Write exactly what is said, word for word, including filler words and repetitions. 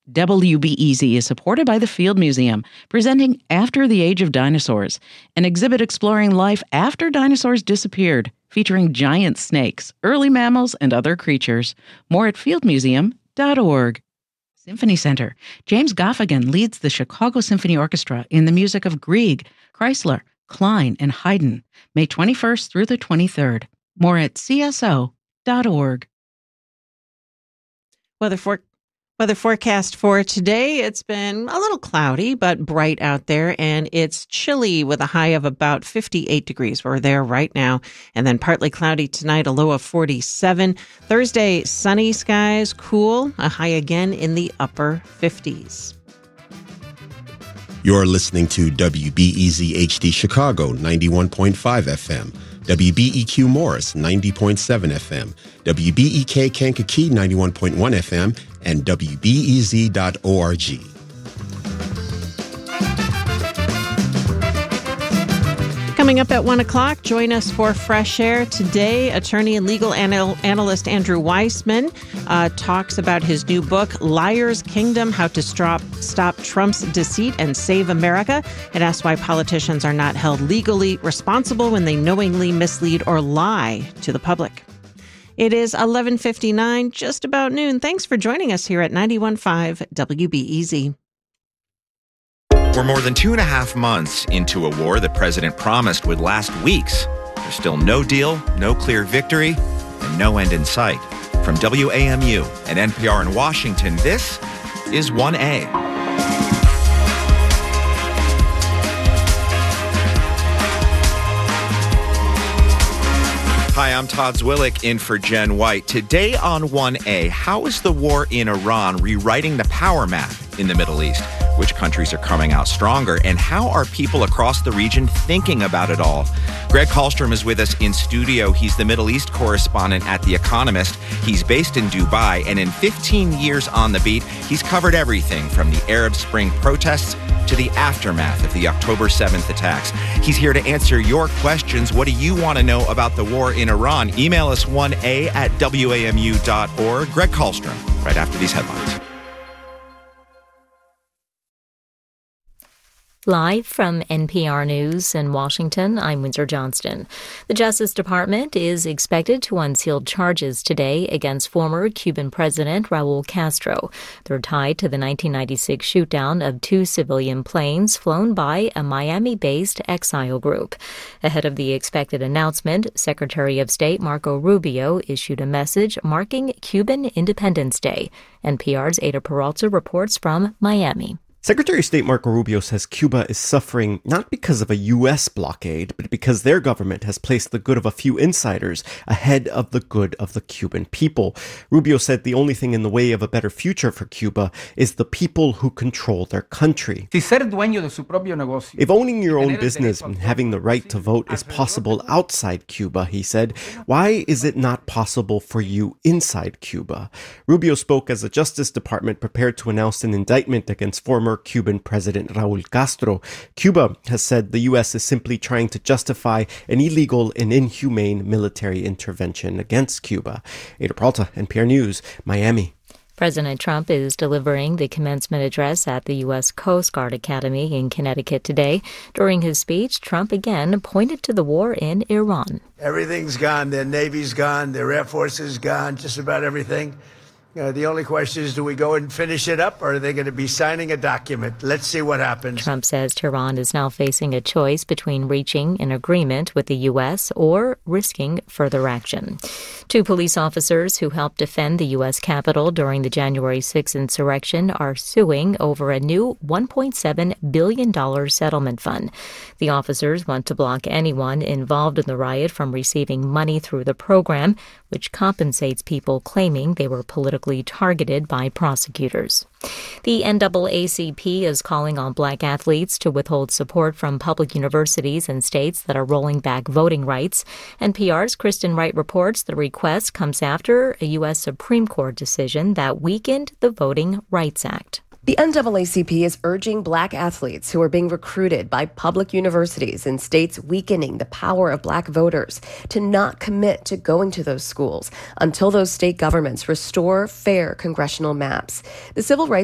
W B E Z is supported by the Field Museum, presenting After the Age of Dinosaurs, an exhibit exploring life after dinosaurs disappeared, featuring giant snakes, early mammals, and other creatures. More at field museum dot org. Symphony Center. James Gaffigan leads the Chicago Symphony Orchestra in the music of Grieg, Kreisler, Klein, and Haydn, May twenty-first through the twenty-third. More at C S O dot org. Weather for Weather forecast for today, it's been a little cloudy but bright out there, and it's chilly with a high of about fifty-eight degrees. We're there right now. And then partly cloudy tonight, a low of forty-seven. Thursday, sunny skies, cool, a high again in the upper fifties. You're listening to W B E Z H D Chicago ninety-one point five F M, W B E Q Morris ninety point seven F M, W B E K Kankakee ninety-one point one F M, and W B E Z dot org. Coming up at one o'clock, join us for Fresh Air. Today, attorney and legal anal- analyst Andrew Weissman uh, talks about his new book, Liar's Kingdom, How to Stop, Stop Trump's Deceit and Save America, and asks why politicians are not held legally responsible when they knowingly mislead or lie to the public. It is eleven fifty-nine, just about noon. Thanks for joining us here at ninety-one point five W B E Z. We're more than two and a half months into a war the president promised would last weeks. There's still no deal, no clear victory, and no end in sight. From W A M U and N P R in Washington, this is one A. Hi, I'm Todd Zwillick in for Jen White. Today on one A, how is the war in Iran rewriting the power map in the Middle East? Which countries are coming out stronger? And how are people across the region thinking about it all? Greg Hallstrom is with us in studio. He's the Middle East correspondent at The Economist. He's based in Dubai, and in fifteen years on the beat, he's covered everything from the Arab Spring protests to the aftermath of the October seventh attacks. He's here to answer your questions. What do you want to know about the war in Iran? Email us one A at W A M U dot org. Greg Hallstrom, right after these headlines. Live from N P R News in Washington, I'm Windsor Johnston. The Justice Department is expected to unseal charges today against former Cuban President Raul Castro. They're tied to the nineteen ninety-six shootdown of two civilian planes flown by a Miami-based exile group. Ahead of the expected announcement, Secretary of State Marco Rubio issued a message marking Cuban Independence Day. N P R's Ada Peralta reports from Miami. Secretary of State Marco Rubio says Cuba is suffering not because of a U S blockade, but because their government has placed the good of a few insiders ahead of the good of the Cuban people. Rubio said the only thing in the way of a better future for Cuba is the people who control their country. If owning your own business and having the right to vote is possible outside Cuba, he said, why is it not possible for you inside Cuba? Rubio spoke as the Justice Department prepared to announce an indictment against former Cuban President Raul Castro. Cuba has said the U S is simply trying to justify an illegal and inhumane military intervention against Cuba. Ada Peralta, N P R News, Miami. President Trump is delivering the commencement address at the U S Coast Guard Academy in Connecticut today. During his speech, Trump again pointed to the war in Iran. Everything's gone. Their Navy's gone. Their Air Force is gone. Just about everything. Uh, the only question is, do we go and finish it up, or are they going to be signing a document? Let's see what happens. Trump says Tehran is now facing a choice between reaching an agreement with the U S or risking further action. Two police officers who helped defend the U S Capitol during the January sixth insurrection are suing over a new one point seven billion dollars settlement fund. The officers want to block anyone involved in the riot from receiving money through the program, which compensates people claiming they were politically targeted by prosecutors. The N double A C P is calling on black athletes to withhold support from public universities and states that are rolling back voting rights. N P R's Kristen Wright reports the request comes after a U S Supreme Court decision that weakened the Voting Rights Act. The N double A C P is urging black athletes who are being recruited by public universities in states weakening the power of black voters to not commit to going to those schools until those state governments restore fair congressional maps. The Civil Rights